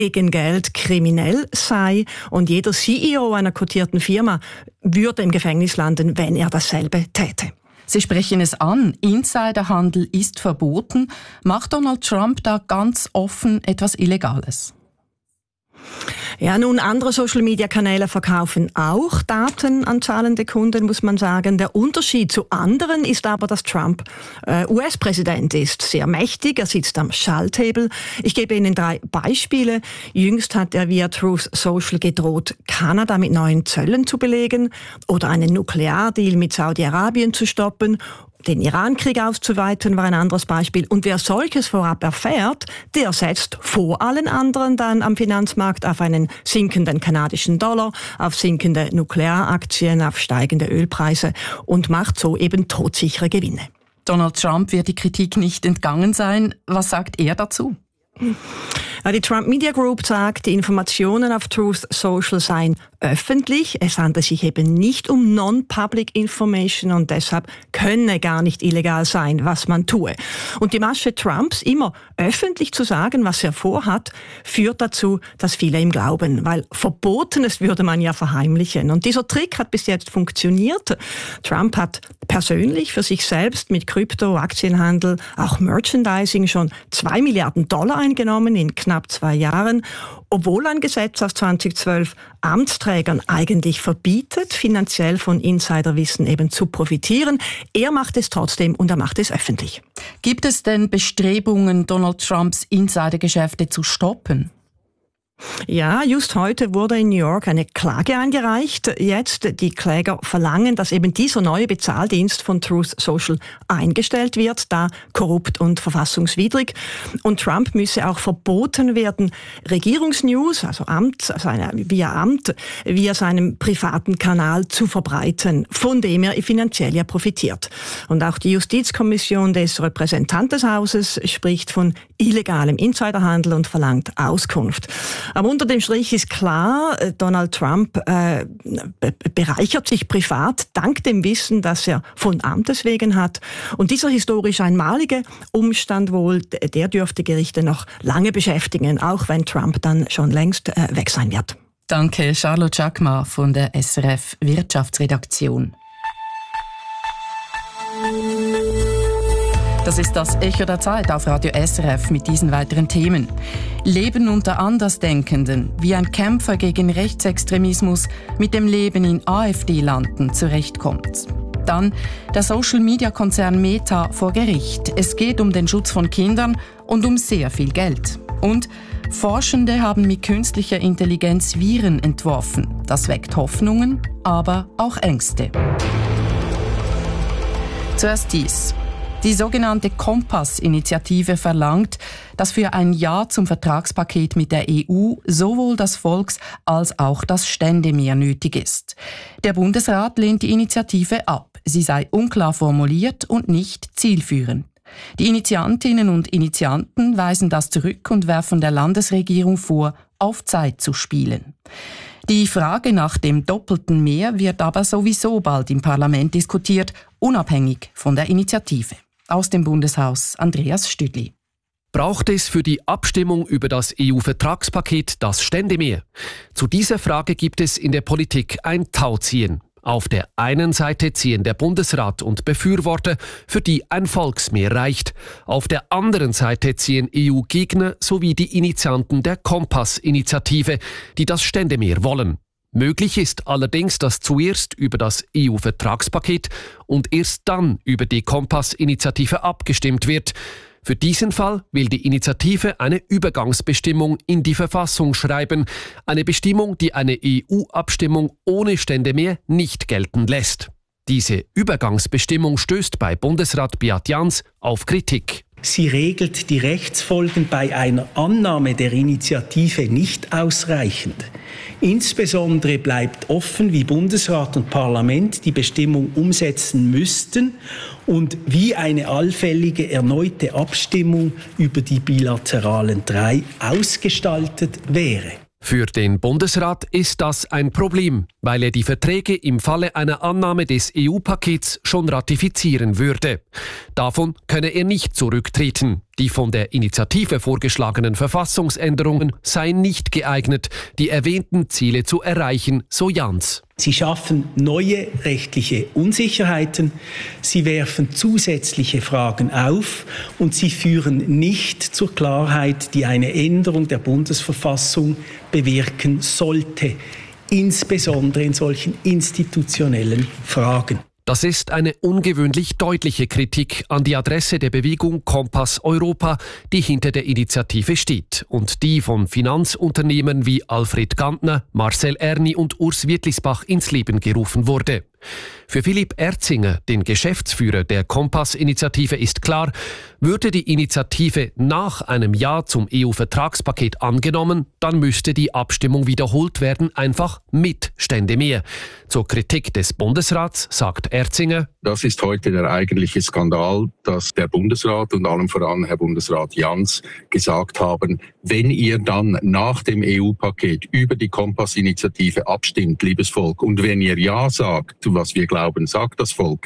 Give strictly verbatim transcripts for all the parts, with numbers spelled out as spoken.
gegen Geld kriminell sei und jeder C E O einer kotierten Firma würde im Gefängnis landen, wenn er dasselbe täte. Sie sprechen es an, Insiderhandel ist verboten. Macht Donald Trump da ganz offen etwas Illegales? Ja, nun, andere Social-Media-Kanäle verkaufen auch Daten an zahlende Kunden, muss man sagen. Der Unterschied zu anderen ist aber, dass Trump äh, U S-Präsident ist. Sehr mächtig, er sitzt am Schalthebel. Ich gebe Ihnen drei Beispiele. Jüngst hat er via Truth Social gedroht, Kanada mit neuen Zöllen zu belegen oder einen Nukleardeal mit Saudi-Arabien zu stoppen. Den Iran-Krieg auszuweiten war ein anderes Beispiel. Und wer solches vorab erfährt, der setzt vor allen anderen dann am Finanzmarkt auf einen sinkenden kanadischen Dollar, auf sinkende Nuklearaktien, auf steigende Ölpreise und macht so eben todsichere Gewinne. Donald Trump wird die Kritik nicht entgangen sein. Was sagt er dazu? Die Trump Media Group sagt, die Informationen auf Truth Social seien öffentlich. Es handelt sich eben nicht um Non-Public Information und deshalb könne gar nicht illegal sein, was man tue. Und die Masche Trumps, immer öffentlich zu sagen, was er vorhat, führt dazu, dass viele ihm glauben, weil Verbotenes würde man ja verheimlichen. Und dieser Trick hat bis jetzt funktioniert. Trump hat persönlich für sich selbst mit Krypto, Aktienhandel, auch Merchandising schon zwei Milliarden Dollar eingenommen in knapp zwei Jahren, obwohl ein Gesetz aus zweitausendzwölf Amtsträgern eigentlich verbietet, finanziell von Insiderwissen eben zu profitieren. Er macht es trotzdem und er macht es öffentlich. Gibt es denn Bestrebungen, Donald Trumps Insidergeschäfte zu stoppen? Ja, just heute wurde in New York eine Klage eingereicht. Jetzt die Kläger verlangen, dass eben dieser neue Bezahldienst von Truth Social eingestellt wird, da korrupt und verfassungswidrig. Und Trump müsse auch verboten werden, Regierungsnews, also Amt, also eine, via Amt, via seinem privaten Kanal zu verbreiten, von dem er finanziell ja profitiert. Und auch die Justizkommission des Repräsentanteshauses spricht von illegalem Insiderhandel und verlangt Auskunft. Aber unter dem Strich ist klar, Donald Trump äh, bereichert sich privat dank dem Wissen, das er von Amtes wegen hat. Und dieser historisch einmalige Umstand wohl, der dürfte Gerichte noch lange beschäftigen, auch wenn Trump dann schon längst äh, weg sein wird. Danke, Charlotte Jacquemart von der S R F Wirtschaftsredaktion. Das ist das Echo der Zeit auf Radio S R F mit diesen weiteren Themen. Leben unter Andersdenkenden, wie ein Kämpfer gegen Rechtsextremismus mit dem Leben in AfD-Landen zurechtkommt. Dann der Social-Media-Konzern Meta vor Gericht. Es geht um den Schutz von Kindern und um sehr viel Geld. Und Forschende haben mit künstlicher Intelligenz Viren entworfen. Das weckt Hoffnungen, aber auch Ängste. Zuerst dies. Die sogenannte Kompass-Initiative verlangt, dass für ein Ja zum Vertragspaket mit der E U sowohl das Volks- als auch das Ständemehr nötig ist. Der Bundesrat lehnt die Initiative ab. Sie sei unklar formuliert und nicht zielführend. Die Initiantinnen und Initianten weisen das zurück und werfen der Landesregierung vor, auf Zeit zu spielen. Die Frage nach dem doppelten Mehr wird aber sowieso bald im Parlament diskutiert, unabhängig von der Initiative. Aus dem Bundeshaus Andreas Stüdli. Braucht es für die Abstimmung über das E U-Vertragspaket das Ständemehr? Zu dieser Frage gibt es in der Politik ein Tauziehen. Auf der einen Seite ziehen der Bundesrat und Befürworter, für die ein Volksmehr reicht. Auf der anderen Seite ziehen E U-Gegner sowie die Initianten der Kompass-Initiative, die das Ständemehr wollen. Möglich ist allerdings, dass zuerst über das E U-Vertragspaket und erst dann über die Kompass-Initiative abgestimmt wird. Für diesen Fall will die Initiative eine Übergangsbestimmung in die Verfassung schreiben, eine Bestimmung, die eine E U-Abstimmung ohne Ständemehr nicht gelten lässt. Diese Übergangsbestimmung stößt bei Bundesrat Beat Jans auf Kritik. Sie regelt die Rechtsfolgen bei einer Annahme der Initiative nicht ausreichend. Insbesondere bleibt offen, wie Bundesrat und Parlament die Bestimmung umsetzen müssten und wie eine allfällige erneute Abstimmung über die bilateralen drei ausgestaltet wäre. Für den Bundesrat ist das ein Problem. weil er die Verträge im Falle einer Annahme des E U-Pakets schon ratifizieren würde. Davon könne er nicht zurücktreten. Die von der Initiative vorgeschlagenen Verfassungsänderungen seien nicht geeignet, die erwähnten Ziele zu erreichen, so Jans. Sie schaffen neue rechtliche Unsicherheiten, sie werfen zusätzliche Fragen auf und sie führen nicht zur Klarheit, die eine Änderung der Bundesverfassung bewirken sollte, insbesondere in solchen institutionellen Fragen. Das ist eine ungewöhnlich deutliche Kritik an die Adresse der Bewegung Kompass Europa, die hinter der Initiative steht und die von Finanzunternehmen wie Alfred Gantner, Marcel Erni und Urs Wittlisbach ins Leben gerufen wurde. Für Philipp Erzinger, den Geschäftsführer der Kompass-Initiative, ist klar, würde die Initiative nach einem Ja zum E U-Vertragspaket angenommen, dann müsste die Abstimmung wiederholt werden, einfach mit Ständemehr. Zur Kritik des Bundesrats sagt Erzinger: Das ist heute der eigentliche Skandal, dass der Bundesrat und allem voran Herr Bundesrat Jans gesagt haben, wenn ihr dann nach dem E U-Paket über die Kompass-Initiative abstimmt, liebes Volk, und wenn ihr Ja sagt, was wir glauben, sagt das Volk,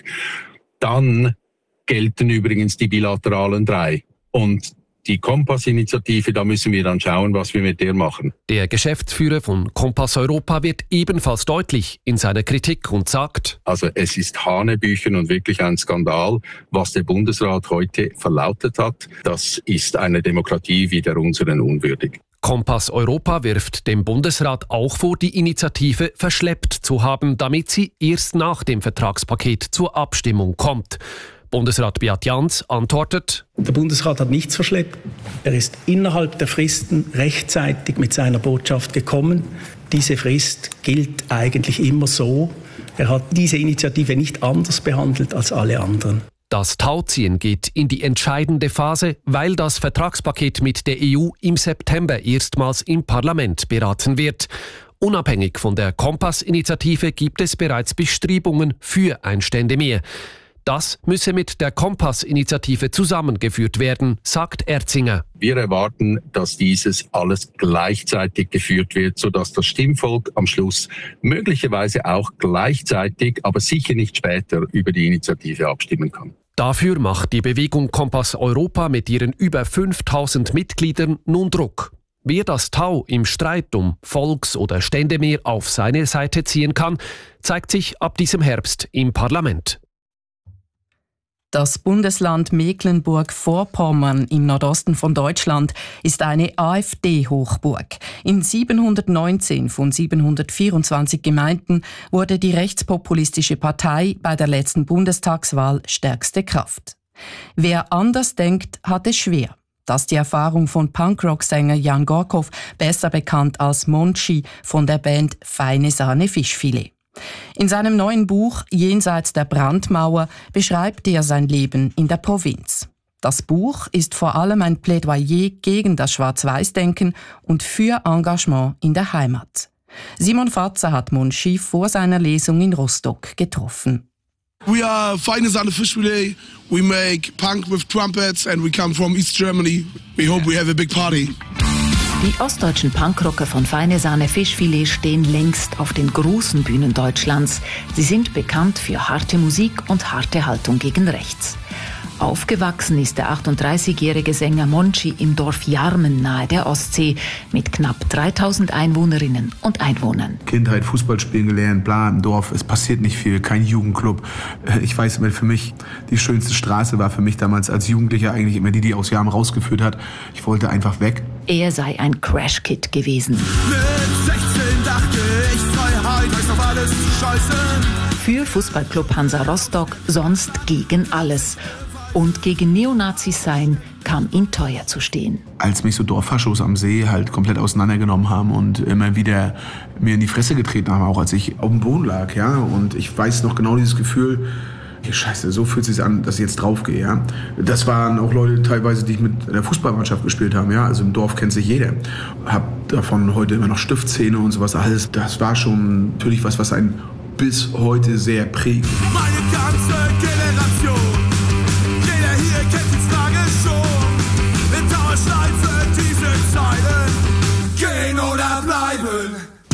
dann gelten übrigens die bilateralen drei. Und die Kompass-Initiative, da müssen wir dann schauen, was wir mit der machen. Der Geschäftsführer von Kompass Europa wird ebenfalls deutlich in seiner Kritik und sagt: Also es ist Hanebüchen und wirklich ein Skandal, was der Bundesrat heute verlautet hat. Das ist eine Demokratie wie der unseren unwürdig. Kompass Europa wirft dem Bundesrat auch vor, die Initiative verschleppt zu haben, damit sie erst nach dem Vertragspaket zur Abstimmung kommt. Bundesrat Beat Jans antwortet: Der Bundesrat hat nichts verschleppt. Er ist innerhalb der Fristen rechtzeitig mit seiner Botschaft gekommen. Diese Frist gilt eigentlich immer so. Er hat diese Initiative nicht anders behandelt als alle anderen. Das Tauziehen geht in die entscheidende Phase, weil das Vertragspaket mit der E U im September erstmals im Parlament beraten wird. Unabhängig von der Kompass-Initiative gibt es bereits Bestrebungen für ein Ständemehr. Das müsse mit der Kompass-Initiative zusammengeführt werden, sagt Erzinger. Wir erwarten, dass dieses alles gleichzeitig geführt wird, sodass das Stimmvolk am Schluss möglicherweise auch gleichzeitig, aber sicher nicht später, über die Initiative abstimmen kann. Dafür macht die Bewegung Kompass Europa mit ihren über fünftausend Mitgliedern nun Druck. Wer das Tau im Streit um Volks- oder Ständemehr auf seine Seite ziehen kann, zeigt sich ab diesem Herbst im Parlament. Das Bundesland Mecklenburg-Vorpommern im Nordosten von Deutschland ist eine AfD-Hochburg. In siebenhundertneunzehn von siebenhundertvierundzwanzig Gemeinden wurde die rechtspopulistische Partei bei der letzten Bundestagswahl stärkste Kraft. Wer anders denkt, hat es schwer. Das ist die Erfahrung von Punkrock-Sänger Jan Gorkow, besser bekannt als Monchi von der Band Feine Sahne Fischfilet. In seinem neuen Buch Jenseits der Brandmauer beschreibt er sein Leben in der Provinz. Das Buch ist vor allem ein Plädoyer gegen das Schwarz-Weiß-Denken und für Engagement in der Heimat. Simon Fatzer hat Monchi vor seiner Lesung in Rostock getroffen. We are Feine Sahne Fischfilet. We make punk with trumpets and we come from East Germany. We hope we have a big party. Die ostdeutschen Punkrocker von Feine Sahne Fischfilet stehen längst auf den großen Bühnen Deutschlands. Sie sind bekannt für harte Musik und harte Haltung gegen rechts. Aufgewachsen ist der achtunddreißigjährige Sänger Monchi im Dorf Jarmen nahe der Ostsee mit knapp dreitausend Einwohnerinnen und Einwohnern. Kindheit, Fußball spielen gelernt, bla, im Dorf, es passiert nicht viel, kein Jugendclub. Ich weiß, für mich die schönste Straße war für mich damals als Jugendlicher eigentlich immer die, die aus Jarmen rausgeführt hat. Ich wollte einfach weg. Er sei ein Crash-Kid gewesen. Mit sechzehn dachte ich, Freiheit heißt auf alles scheiße. Für Fußballclub Hansa Rostock, sonst gegen alles. Und gegen Neonazis sein kam ihm teuer zu stehen. Als mich so Dorffaschos am See halt komplett auseinandergenommen haben und immer wieder mir in die Fresse getreten haben, auch als ich auf dem Boden lag, ja, und ich weiß noch genau dieses Gefühl, hey, scheiße, so fühlt es sich an, dass ich jetzt draufgehe, ja. Das waren auch Leute teilweise, die ich mit der Fußballmannschaft gespielt habe, ja, also im Dorf kennt sich jeder. Hab davon heute immer noch Stiftzähne und sowas alles. Das war schon natürlich was, was einen bis heute sehr prägt. Meine ganze Generation, jeder hier kennt die Frage schon. In Dauerschleife diese Zeilen, gehen oder bleiben.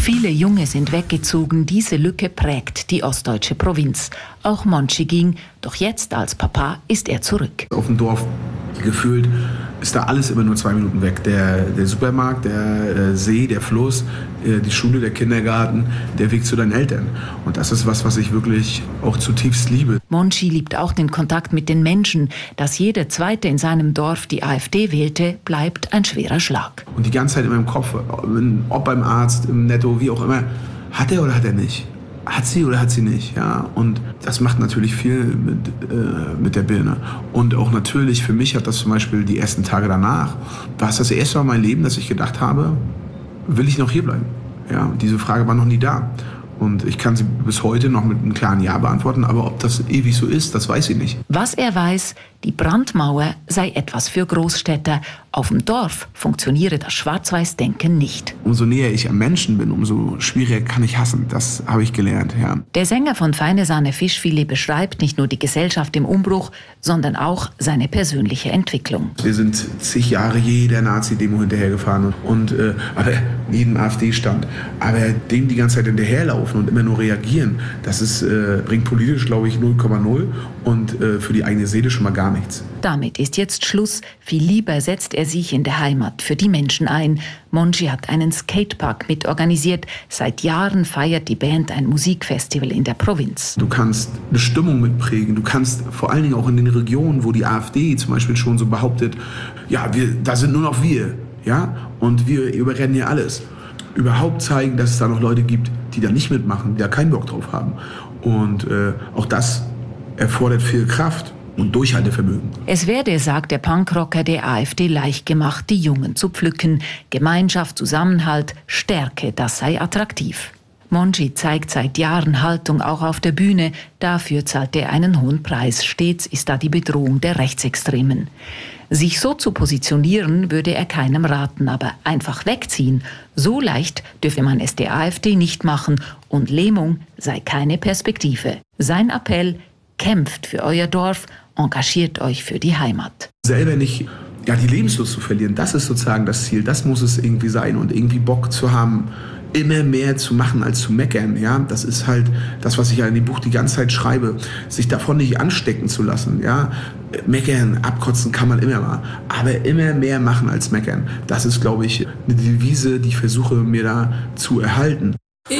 Viele Junge sind weggezogen, diese Lücke prägt die ostdeutsche Provinz. Auch Monchi ging, doch jetzt als Papa ist er zurück. Auf dem Dorf gefühlt ist da alles immer nur zwei Minuten weg. Der, der Supermarkt, der äh, See, der Fluss, äh, die Schule, der Kindergarten, der Weg zu deinen Eltern. Und das ist was, was ich wirklich auch zutiefst liebe. Monchi liebt auch den Kontakt mit den Menschen. Dass jeder Zweite in seinem Dorf die AfD wählte, bleibt ein schwerer Schlag. Und die ganze Zeit in meinem Kopf, ob beim Arzt, im Netto, wie auch immer, hat er oder hat er nicht? Hat sie oder hat sie nicht? Ja? Und das macht natürlich viel mit, äh, mit der Birne. Und auch natürlich, für mich hat das zum Beispiel die ersten Tage danach, war es das erste Mal in meinem Leben, dass ich gedacht habe, will ich noch hier bleiben? Ja? Und diese Frage war noch nie da. Und ich kann sie bis heute noch mit einem klaren Ja beantworten, aber ob das ewig so ist, das weiß ich nicht. Was er weiß, die Brandmauer sei etwas für Großstädter. Auf dem Dorf funktioniere das Schwarz-Weiß-Denken nicht. Umso näher ich am Menschen bin, umso schwieriger kann ich hassen. Das habe ich gelernt, ja. Der Sänger von Feine Sahne Fischfilet beschreibt nicht nur die Gesellschaft im Umbruch, sondern auch seine persönliche Entwicklung. Wir sind zig Jahre jeder Nazi-Demo hinterhergefahren und äh, aber jedem AfD-Stand. Aber dem die ganze Zeit hinterherlaufen und immer nur reagieren, das ist, äh, bringt politisch, glaube ich, null Komma null und äh, für die eigene Seele schon mal gar nichts. Damit ist jetzt Schluss. Viel lieber setzt er sich in der Heimat für die Menschen ein. Monchi hat einen Skatepark mitorganisiert. Seit Jahren feiert die Band ein Musikfestival in der Provinz. Du kannst eine Stimmung mitprägen. Du kannst vor allen Dingen auch in den Regionen, wo die AfD zum Beispiel schon so behauptet, ja, wir, da sind nur noch wir, ja, und wir überrennen hier alles. Überhaupt zeigen, dass es da noch Leute gibt, die da nicht mitmachen, die da keinen Bock drauf haben. Und äh, auch das erfordert viel Kraft und Durchhaltevermögen. Es werde, sagt der Punkrocker, der AfD leicht gemacht, die Jungen zu pflücken. Gemeinschaft, Zusammenhalt, Stärke, das sei attraktiv. Monchi zeigt seit Jahren Haltung auch auf der Bühne. Dafür zahlt er einen hohen Preis. Stets ist da die Bedrohung der Rechtsextremen. Sich so zu positionieren, würde er keinem raten, aber einfach wegziehen. So leicht dürfe man es der AfD nicht machen und Lähmung sei keine Perspektive. Sein Appell: kämpft für euer Dorf, engagiert euch für die Heimat. Selber nicht ja, die Lebenslust zu verlieren, das ist sozusagen das Ziel, das muss es irgendwie sein und irgendwie Bock zu haben, immer mehr zu machen als zu meckern. Ja? Das ist halt das, was ich ja in dem Buch die ganze Zeit schreibe, sich davon nicht anstecken zu lassen. Ja? Meckern, abkotzen kann man immer mal, aber immer mehr machen als meckern. Das ist, glaube ich, eine Devise, die ich versuche mir da zu erhalten.